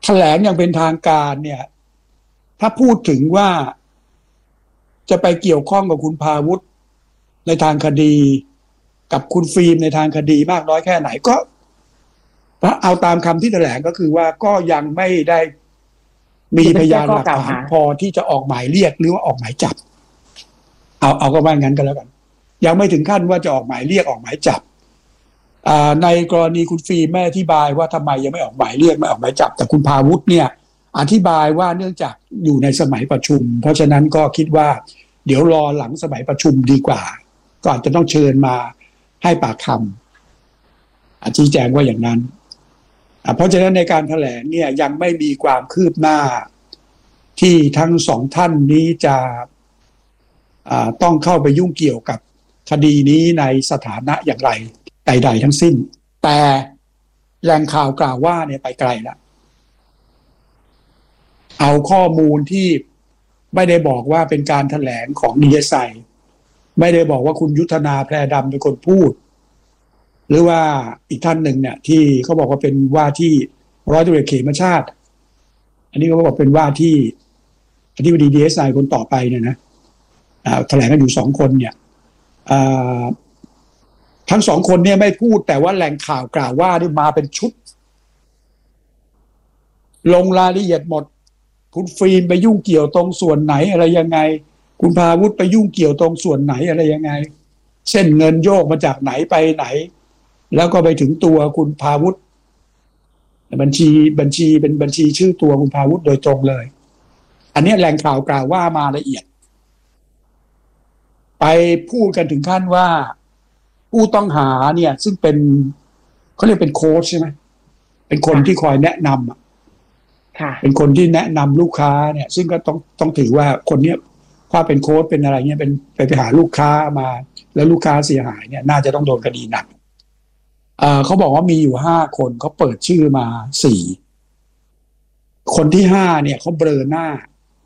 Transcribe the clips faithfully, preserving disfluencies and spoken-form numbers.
แถลงอย่างเป็นทางการเนี่ยถ้าพูดถึงว่าจะไปเกี่ยวข้องกับคุณพาวุฒิในทางคดีกับคุณฟิล์มในทางคดีมากน้อยแค่ไหนก็เอาตามคำที่แถลงก็คือว่าก็ยังไม่ได้มีพยานหลักฐานพอที่จะออกหมายเรียกหรือว่าออกหมายจับเอาเอาก็ว่างั้นกันแล้วกันยังไม่ถึงขั้นว่าจะออกหมายเรียกออกหมายจับในกรณีคุณฟิล์มไม่อธิบายว่าทำไมยังไม่ออกหมายเรียกไม่ออกหมายจับแต่คุณพาวุฒิเนี่ยอธิบายว่าเนื่องจากอยู่ในสมัยประชุมเพราะฉะนั้นก็คิดว่าเดี๋ยวรอหลังสมัยประชุมดีกว่าก่อนจะต้องเชิญมาให้ปากคำชี้แจงว่าอย่างนั้นเพราะฉะนั้นในการแถลงเนี่ยยังไม่มีความคืบหน้าที่ทั้งสองท่านนี้จะต้องเข้าไปยุ่งเกี่ยวกับคดีนี้ในสถานะอย่างไรใดๆทั้งสิ้นแต่แหล่งข่าวกล่าวว่าเนี่ยไปไกลแล้วเอาข้อมูลที่ไม่ได้บอกว่าเป็นการแถลงของ ดี เอส ไอ ไม่ได้บอกว่าคุณยุทธนาแพรดำเป็นคนพูดหรือว่าอีกท่านหนึ่งเนี่ยที่เขาบอกว่าเป็นว่าที่ร้อยตำรวจเอกเขมชาติอันนี้เขาบอกเป็นว่าที่อธิบดี ดี เอส ไอ คนต่อไปเนี่ยนะแถลงกันอยู่สองคนเนี่ยทั้งสองคนเนี่ยไม่พูดแต่ว่าแหล่งข่าวกล่าวว่านี่มาเป็นชุดลงรายละเอียดหมดคุณฟิล์มไปยุ่งเกี่ยวตรงส่วนไหนอะไรยังไงคุณพาวุฒิไปยุ่งเกี่ยวตรงส่วนไหนอะไรยังไงเส้นเงินโยกมาจากไหนไปไหนแล้วก็ไปถึงตัวคุณพาวุฒิบัญชีบัญชีเป็นบัญชีชื่อตัวคุณพาวุฒิโดยตรงเลยอันนี้แหล่งข่าวกล่าวว่ามาละเอียดไปพูดกันถึงขั้นว่าผู้ต้องหาเนี่ยซึ่งเป็นเขาเรียกเป็นโค้ชใช่ไหมเป็นคนที่คอยแนะนำอ่ะเป็นคนที่แนะนำลูกค้าเนี่ยซึ่งก็ต้องต้องถือว่าคนเนี้ยถ้าเป็นโค้ชเป็นอะไรเงี้ยเป็นไปไปหาลูกค้ามาแล้วลูกค้าเสียหายเนี่ยน่าจะต้องโดนคดีหนักเอ่อเขาบอกว่ามีอยู่ห้าคนเขาเปิดชื่อมาสี่คนที่ห้าเนี่ยเขาเบลอหน้า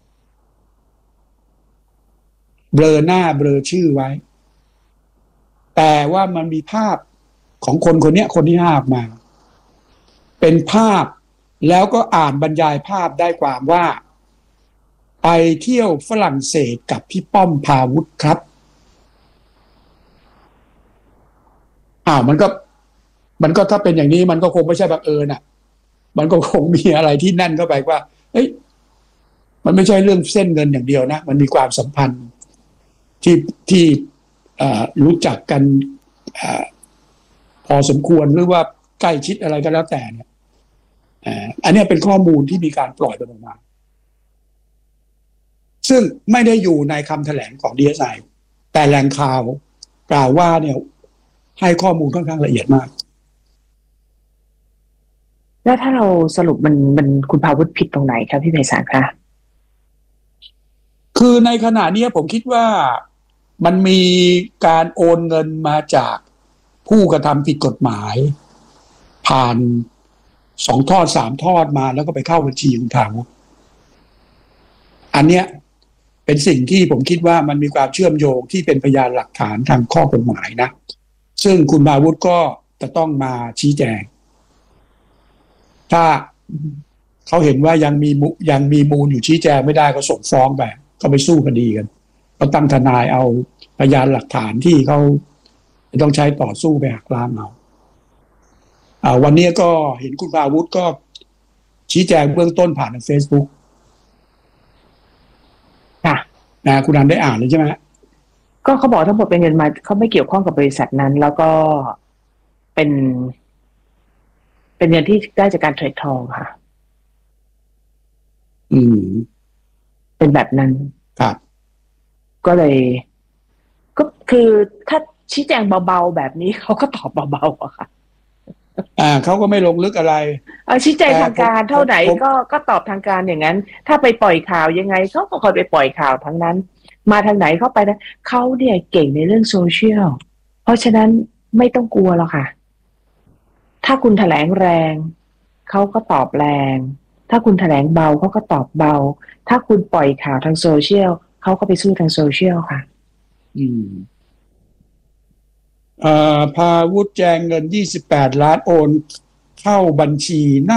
เบลอหน้าเบลอชื่อไว้แต่ว่ามันมีภาพของคนคนนี้คนที่ห้าออกมาเป็นภาพแล้วก็อ่านบรรยายภาพได้ความว่าไปเที่ยวฝรั่งเศสกับพี่ป้อมพาวุฒิครับอ้าวมันก็มันก็ถ้าเป็นอย่างนี้มันก็คงไม่ใช่บังเอิญอ่ะมันก็คงมีอะไรที่นั่นเข้าไปว่าเอ้ยมันไม่ใช่เรื่องเส้นเงินอย่างเดียวนะมันมีความสัมพันธ์ที่ที่รู้จักกันพอสมควรหรือว่าใกล้ชิดอะไรก็แล้วแต่เนี่ยอันนี้เป็นข้อมูลที่มีการปล่อยออกมาซึ่งไม่ได้อยู่ในคำแถลงของ ดี เอส ไอ แต่แหล่งข่าวกล่าวว่าเนี่ยให้ข้อมูลค่อนข้างละเอียดมากแล้วถ้าเราสรุปมันมันคุณพาวุฒิผิดตรงไหนครับพี่ไพศาลคะคือในขณะนี้ผมคิดว่ามันมีการโอนเงินมาจากผู้กระทำผิดกฎหมายผ่านสองทอดสามทอดมาแล้วก็ไปเข้าบัญชีของทางอันเนี้ยเป็นสิ่งที่ผมคิดว่ามันมีความเชื่อมโยงที่เป็นพยานหลักฐานทางข้อกฎหมายนะซึ่งคุณพาวุฒิก็จะต้องมาชี้แจงถ้าเขาเห็นว่ายังมียังมีมูลอยู่ชี้แจงไม่ได้ก็ส่งฟ้องไปก็ไปสู้คดีกันก็ตั้งทนายเอาพยานหลักฐานที่เขาต้องใช้ต่อสู้ไปหักล้างเอาอ่าวันนี้ก็เห็นคุณพาวุฒิก็ชี้แจงเบื้องต้นผ่านทาง Facebook ค่ะนะคุณนันได้อ่านเลยใช่ไหมก็เขาบอกทั้งหมดเป็นเงินมาเขาไม่เกี่ยวข้องกับบริษัทนั้นแล้วก็เป็นเป็นเงินที่ได้จากการเทรดทองค่ะอืมเป็นแบบนั้นครับก็เลยก็คือถ้าชี้แจงเบาๆแบบนี้เขาก็ตอบเบาๆอะค่ะอ่าเขาก็ไม่ลงลึกอะไรเอาชี้แจงทางการเท่าไหร่ก็ก็ตอบทางการอย่างนั้นถ้าไปปล่อยข่าวยังไงเขาก็คอยไปปล่อยข่าวทั้งนั้นมาทางไหนเข้าไปนะเขาเนี่ยเก่งในเรื่องโซเชียลเพราะฉะนั้นไม่ต้องกลัวหรอกค่ะถ้าคุณแถลงแรงเขาก็ตอบแรงถ้าคุณแถลงเบาเขาก็ตอบเบาถ้าคุณปล่อยข่าวทางโซเชียลเขาก็ไปสู้ทางโซเชียลค่ะอืมอ่าพาวุฒิแจงเงินยี่สิบแปดล้านโอนเข้าบัญชีน่า